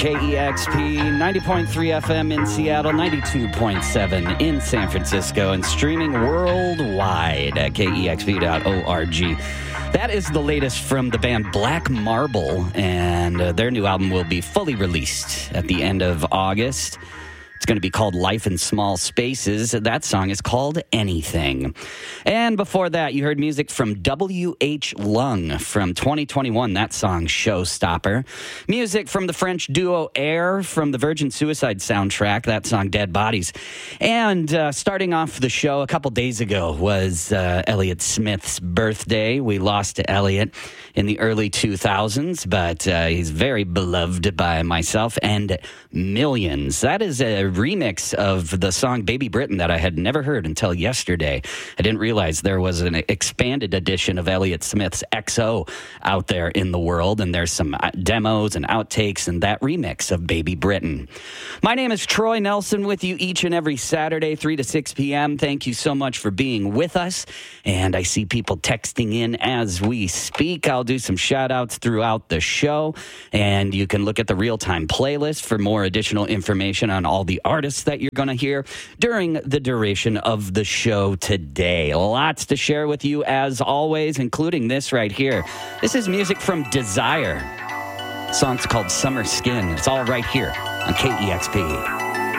KEXP, 90.3 FM in Seattle, 92.7 in San Francisco, and streaming worldwide at kexp.org. That is the latest from the band Black Marble, and their new album will be fully released at the end of August. It's going to be called Life in Small Spaces. That song is called Anything. And before that, you heard music from W.H. Lung from 2021. That song, Showstopper. Music from the French duo Air from the Virgin Suicide soundtrack. That song, Dead Bodies. And starting off the show a couple days ago was Elliott Smith's birthday. We lost to Elliott in the early 2000s, but he's very beloved by myself and millions. That is a remix of the song Baby Britain that I had never heard until yesterday. I didn't realize there was an expanded edition of Elliott Smith's XO out there in the world, and there's some demos and outtakes and that remix of Baby Britain. My name is Troy Nelson, with you each and every Saturday, 3 to 6 p.m. Thank you so much for being with us, and I see people texting in as we speak. I'll do some shout-outs throughout the show, and you can look at the real-time playlist for more additional information on all the artists that you're going to hear during the duration of the show today. Lots to share with you as always, including this right here. This is music from Desire. The song's called Summer Skin. It's all right here on KEXP.